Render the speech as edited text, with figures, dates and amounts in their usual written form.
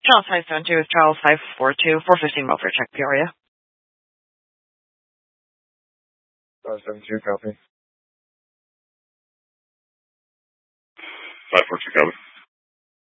Channel 572 with Travel 542, 415 welfare check Peoria. 572, copy. 542, copy.